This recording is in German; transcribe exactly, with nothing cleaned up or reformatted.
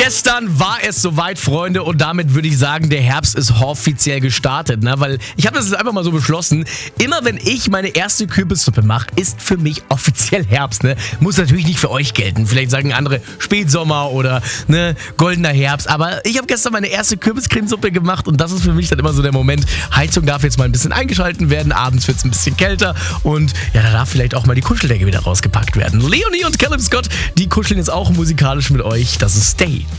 Gestern war es soweit, Freunde, und damit würde ich sagen, der Herbst ist offiziell gestartet, ne? Weil ich habe das jetzt einfach mal so beschlossen, immer wenn ich meine erste Kürbissuppe mache, ist für mich offiziell Herbst, ne? Muss natürlich nicht für euch gelten, vielleicht sagen andere Spätsommer oder ne, goldener Herbst, aber ich habe gestern meine erste Kürbiscremesuppe gemacht und das ist für mich dann immer so der Moment, Heizung darf jetzt mal ein bisschen eingeschalten werden, abends wird es ein bisschen kälter und ja, da darf vielleicht auch mal die Kuscheldecke wieder rausgepackt werden. Leonie und Callum Scott, die kuscheln jetzt auch musikalisch mit euch, das ist Stay.